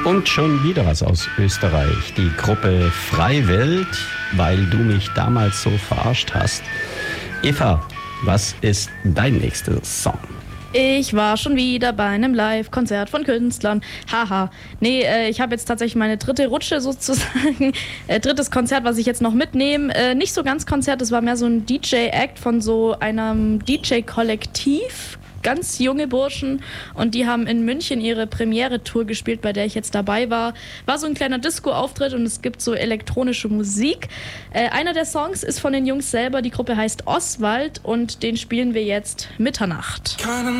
Und schon wieder was aus Österreich. Die Gruppe Freiwild, weil du mich damals so verarscht hast. Eva, was ist dein nächster Song? Ich war schon wieder bei einem Live-Konzert von Künstlern. Haha. Nee, ich habe jetzt tatsächlich meine dritte Rutsche sozusagen. Drittes Konzert, was ich jetzt noch mitnehme. Nicht so ganz Konzert, das war mehr so ein DJ-Act von so einem DJ-Kollektiv. Ganz junge Burschen, und die haben in München ihre Premiere-Tour gespielt, bei der ich jetzt dabei war. War so ein kleiner Disco-Auftritt und es gibt so elektronische Musik. Einer der Songs ist von den Jungs selber, die Gruppe heißt Oswald und den spielen wir jetzt Mitternacht.